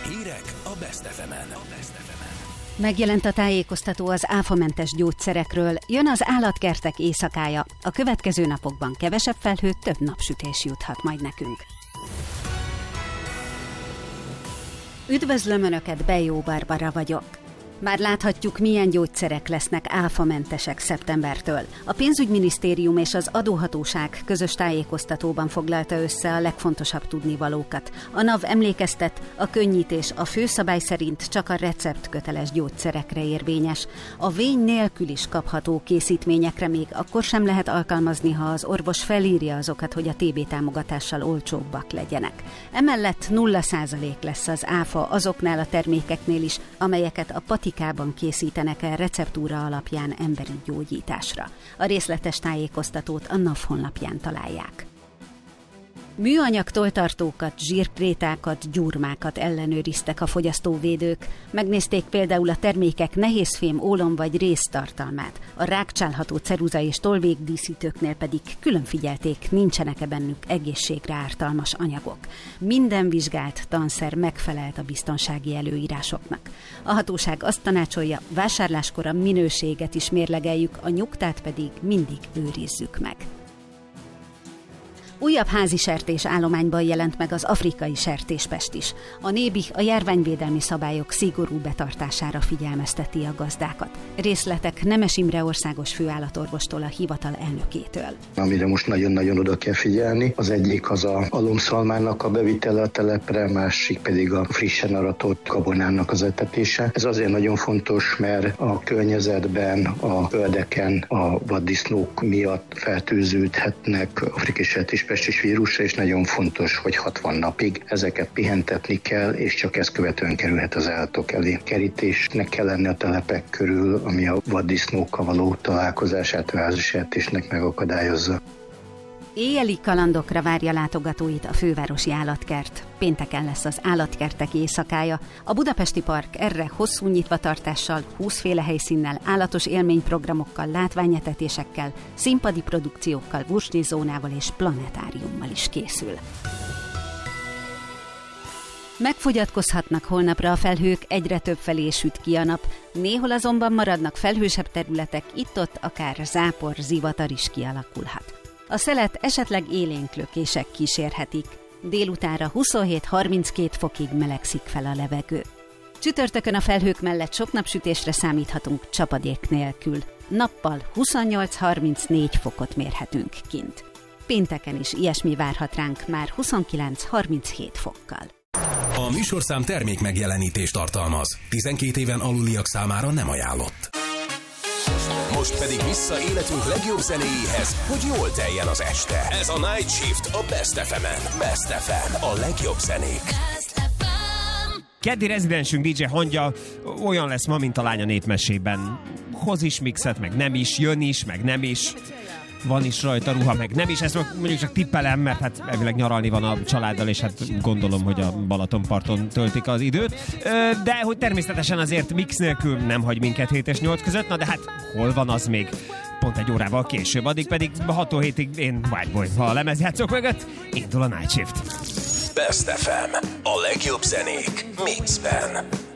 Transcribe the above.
Hírek a Best FM-en. Megjelent a tájékoztató az áfamentes gyógyszerekről, jön az állatkertek éjszakája. A következő napokban kevesebb felhő, több napsütés juthat majd nekünk. Üdvözlöm Önöket, Bejó Barbara vagyok. Már láthatjuk, milyen gyógyszerek lesznek áfamentesek szeptembertől. A pénzügyminisztérium és az adóhatóság közös tájékoztatóban foglalta össze a legfontosabb tudnivalókat. A NAV emlékeztet, a könnyítés a főszabály szerint csak a receptköteles gyógyszerekre érvényes. A vény nélkül is kapható készítményekre még akkor sem lehet alkalmazni, ha az orvos felírja azokat, hogy a TB támogatással olcsóbbak legyenek. Emellett 0% lesz az áfa azoknál a termékeknél is, amelyeket a patikában készítenek el receptúra alapján emberi gyógyításra. A részletes tájékoztatót a NAV honlapján találják. Műanyag tolltartókat, zsírkrétákat, gyurmákat ellenőriztek a fogyasztóvédők. Megnézték például a termékek nehézfém, ólom vagy réztartalmát. A rákcsálható ceruza és tollvégdíszítőknél pedig külön figyelték, nincsenek-e bennük egészségre ártalmas anyagok. Minden vizsgált tanszer megfelelt a biztonsági előírásoknak. A hatóság azt tanácsolja, vásárláskor a minőséget is mérlegeljük, a nyugtát pedig mindig őrizzük meg. Újabb házi sertés állományban jelent meg az afrikai sertéspest is. A NÉBI a járványvédelmi szabályok szigorú betartására figyelmezteti a gazdákat. Részletek Nemes Imre országos főállatorvostól, a hivatal elnökétől. Amire most nagyon-nagyon oda kell figyelni, az egyik az a alomszalmának a bevitele a telepre, másik pedig a frissen aratott gabonának az etetése. Ez azért nagyon fontos, mert a környezetben, a földeken a vaddisznók miatt fertőződhetnek afrikai sertéspest és vírusra, és nagyon fontos, hogy 60 napig ezeket pihentetni kell, és csak ezt követően kerülhet az állatok elé. Kerítésnek kell lenni a telepek körül, ami a vaddisznókkal való találkozását a házi sertésnek megakadályozza. Éjjeli kalandokra várja látogatóit a fővárosi állatkert. Pénteken lesz az állatkertek éjszakája. A Budapesti Park erre hosszú nyitvatartással, 20 féle helyszínnel, állatos élményprogramokkal, látványetetésekkel, színpadi produkciókkal, vurslizónával és planetáriummal is készül. Megfogyatkozhatnak holnapra a felhők, egyre több felé süt ki a nap, néhol azonban maradnak felhősebb területek, itt-ott akár zápor, zivatar is kialakulhat. A szelet esetleg élénk lökések kísérhetik. Délutánra 27-32 fokig melegszik fel a levegő. Csütörtökön a felhők mellett sok napsütésre számíthatunk csapadék nélkül. Nappal 28-34 fokot mérhetünk kint. Pénteken is ilyesmi várhat ránk, már 29-37 fokkal. A műsorszám termék megjelenítést tartalmaz. 12 éven aluliak számára nem ajánlott. Most pedig vissza életünk legjobb zenéjéhez, hogy jól teljen az este. Ez a Night Shift a Best FM-en. Best FM, a legjobb zenék. Keddi rezidensünk DJ Hangya olyan lesz ma, mint a lánya népmesében. Hoz is mixet, meg nem is, jön is, meg nem is. Van is rajta ruha, meg nem is, ezt mondjuk csak tippelem, mert hát elvileg nyaralni van a családdal, és hát gondolom, hogy a Balatonparton töltik az időt. De hogy természetesen azért mix nélkül nem hagy minket 7 és 8 között, na de hát hol van az még? Pont egy órával később, addig pedig 6-7-ig én Whiteboy, ha a lemezjátszók mögött indul a Night Shift. Best FM, a legjobb zenék mixben.